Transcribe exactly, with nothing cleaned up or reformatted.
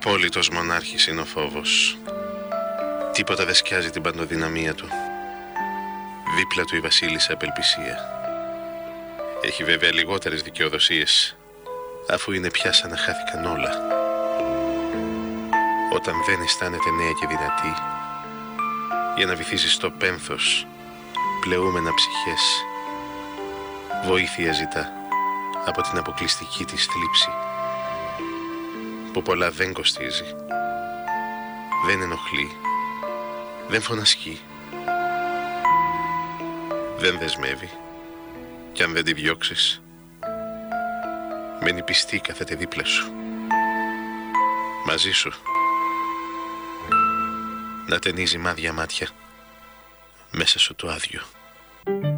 Απόλυτος μονάρχης είναι ο φόβος. Τίποτα δεν σκιάζει την παντοδυναμία του. Δίπλα του η βασίλισσα απελπισία. Έχει βέβαια λιγότερες δικαιοδοσίες, αφού είναι πια σαν να χάθηκαν όλα. Όταν δεν αισθάνεται νέα και δυνατή, για να βυθίσει στο πένθος πλεούμενα ψυχές, βοήθεια ζητά από την αποκλειστική της θλίψη, που πολλά δεν κοστίζει, δεν ενοχλεί, δεν φωνασκεί, δεν δεσμεύει, κι αν δεν τη διώξεις, μένει πιστή, κάθεται δίπλα σου, μαζί σου, να ταινίζει μάδια μάτια μέσα στο το άδειο.